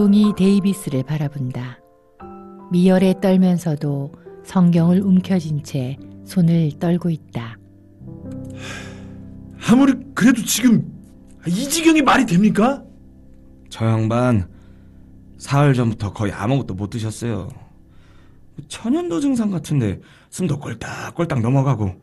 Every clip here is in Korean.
조용히 데이비스를 바라본다. 미열에 떨면서도 성경을 움켜쥔 채 손을 떨고 있다. 아무리 그래도 지금 이 지경이 말이 됩니까? 저 양반 사흘 전부터 거의 아무것도 못 드셨어요. 천연도 증상 같은데 숨도 꼴딱꼴딱 넘어가고.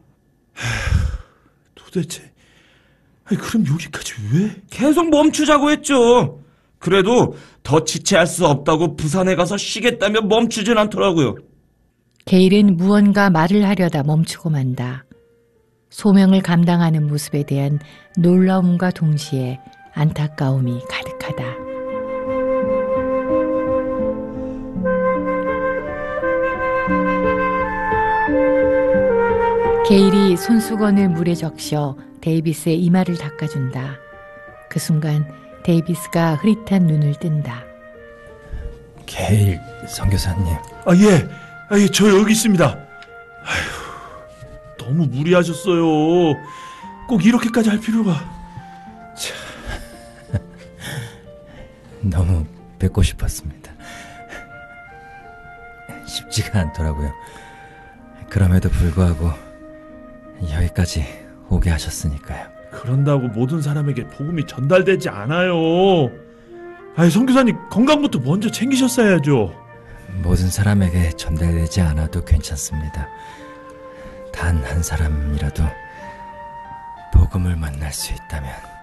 도대체 그럼 여기까지 왜? 계속 멈추자고 했죠. 그래도 더 지체할 수 없다고 부산에 가서 쉬겠다며 멈추진 않더라고요. 게일은 무언가 말을 하려다 멈추고 만다. 소명을 감당하는 모습에 대한 놀라움과 동시에 안타까움이 가득하다. 게일이 손수건을 물에 적셔 데이비스의 이마를 닦아준다. 그 순간 데이비스가 흐릿한 눈을 뜬다. 게일 선교사님. 예, 저 여기 있습니다. 아휴, 너무 무리하셨어요. 꼭 이렇게까지 할 필요가. 너무 뵙고 싶었습니다. 쉽지가 않더라고요. 그럼에도 불구하고 여기까지 오게 하셨으니까요. 그런다고 모든 사람에게 복음이 전달되지 않아요. 선교사님 건강부터 먼저 챙기셨어야죠. 모든 사람에게 전달되지 않아도 괜찮습니다. 단 한 사람이라도 복음을 만날 수 있다면.